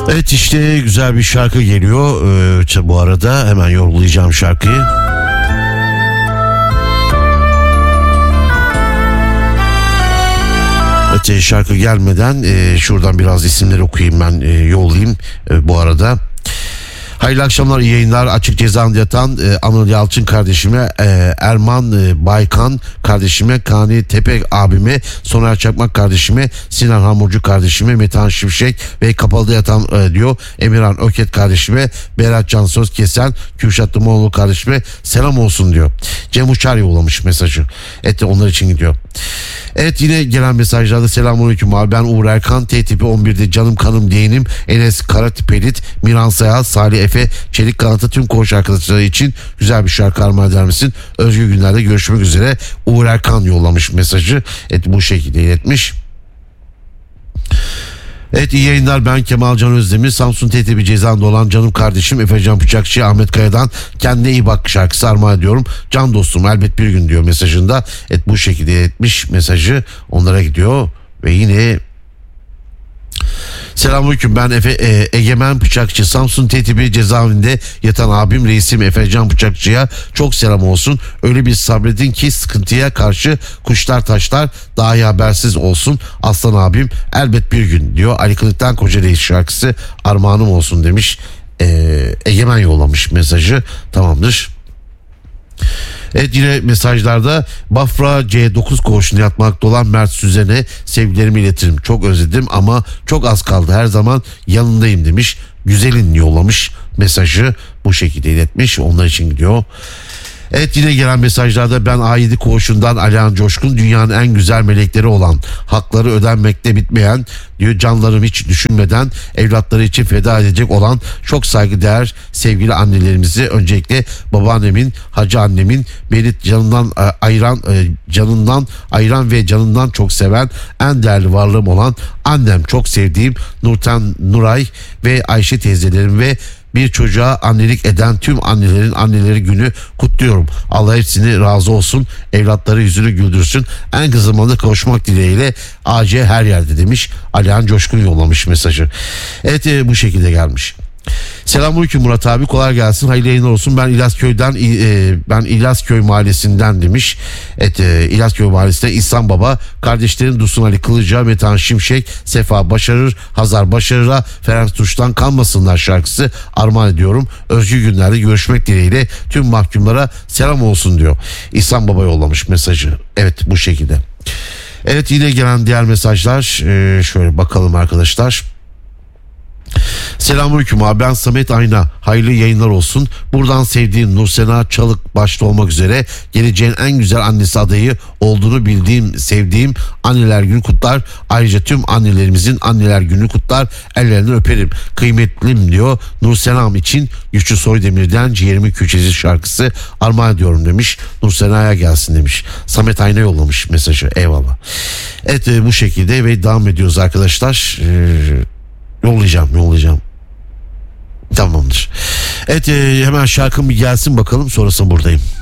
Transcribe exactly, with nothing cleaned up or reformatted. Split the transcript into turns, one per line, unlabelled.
Evet, işte güzel bir şarkı geliyor. Ee, bu arada hemen yollayacağım şarkıyı. Evet, şarkı gelmeden e, şuradan biraz isimleri okuyayım, ben e, yollayayım e, bu arada. Hayırlı akşamlar, iyi yayınlar. Açık cezanda yatan e, Anıl Yalçın kardeşime, e, Erman e, Baykan kardeşime, Kani Tepek abime, Soner Çakmak kardeşime, Sinan Hamurcu kardeşime, Metehan Şimşek ve kapalıda yatan e, diyor Emirhan Öket kardeşime, Berat Can Söz Kesen, Kürşat Dımoğlu kardeşime selam olsun diyor. Cem Uçar yollamış mesajı. Evet, onlar için gidiyor. Evet, yine gelen mesajlarda selamünaleyküm abi, ben Uğur Erkan, T tipi on birde canım kanım diyenim, Enes Karatipelit, Miran Sayal, Salih Efe, Çelik Kanat'ı tüm koğuş arkadaşları için güzel bir şarkı armağan eder misin? Özgür günlerde görüşmek üzere. Uğur Erkan yollamış mesajı. Evet, bu şekilde iletmiş. Evet, iyi yayınlar, ben Kemal Can Özdemir. Samsun T tipi cezanda olan canım kardeşim Efecan Bıçakçı Ahmet Kaya'dan kendine iyi bak şarkısı armağan ediyorum. Can dostum elbet bir gün diyor mesajında. Evet, bu şekilde etmiş mesajı, onlara gidiyor. Ve yine selamünaleyküm, ben Efe, e, Egemen Bıçakçı, Samsun T tipi cezaevinde yatan abim reisim Efecan Bıçakçı'ya çok selam olsun. Öyle bir sabredin ki sıkıntıya karşı kuşlar taşlar dahi habersiz olsun. Aslan abim elbet bir gün diyor. Ali Kılıç'tan Koca Reis şarkısı armağanım olsun demiş. e, Egemen yollamış mesajı. Tamamdır. Evet, yine mesajlarda Bafra C dokuz koğuşunda yatmakta olan Mert Süzen'e sevgilerimi iletirim. Çok özledim ama çok az kaldı. Her zaman yanındayım demiş. Güzelin yollamış mesajı, bu şekilde iletmiş. Onlar için gidiyor. Evet, yine gelen mesajlarda ben A yedi koğuşundan Alihan Coşkun, dünyanın en güzel melekleri olan, hakları ödenmekte bitmeyen diyor, canlarım hiç düşünmeden evlatları için feda edecek olan çok saygıdeğer sevgili annelerimizi, öncelikle babaannemin, hacı annemin, beni canından ayıran canından ayıran ve canından çok seven en değerli varlığım olan annem, çok sevdiğim Nurten Nuray ve Ayşe teyzelerim ve bir çocuğa annelik eden tüm annelerin anneleri günü kutluyorum. Allah hepsini razı olsun. Evlatları yüzünü güldürsün. En kısa zamanda kavuşmak dileğiyle A C her yerde demiş. Alihan Coşkun yollamış mesajı. Evet, e, bu şekilde gelmiş. Selamünaleyküm Murat abi, kolay gelsin, hayırlı yayınlar olsun. Ben İlasköy'den e, ben İlasköy mahallesinden demiş. Evet, e, İlasköy mahallesinde İhsan Baba, kardeşlerim Dursun Ali Kılıca, Metehan Şimşek, Sefa Başarır, Hazar Başarır'a Ferenc Tuş'tan kalmasınlar şarkısı armağan ediyorum. Özgür günlerde görüşmek dileğiyle tüm mahkumlara selam olsun diyor. İhsan Baba yollamış mesajı. Evet, bu şekilde. Evet, yine gelen diğer mesajlar e, şöyle bakalım arkadaşlar. Selamünaleyküm abi, ben Samet Ayna, hayırlı yayınlar olsun. Buradan sevdiğim Nursena Çalık başta olmak üzere geleceğin en güzel annesi adayı olduğunu bildiğim, sevdiğim anneler günü kutlar. Ayrıca tüm annelerimizin anneler günü kutlar, ellerinden öperim. Kıymetlim diyor. Nursena'm için Güçlü Soydemir'den Ciğerimi Külçesi şarkısı armağan ediyorum demiş. Nursena'ya gelsin demiş. Samet Ayna yollamış mesajı. Eyvallah. Evet, bu şekilde ve devam ediyoruz arkadaşlar. Ee, Yollayacağım yollayacağım. Tamamdır. Evet, e, hemen şarkım bir gelsin bakalım, sonrasında buradayım.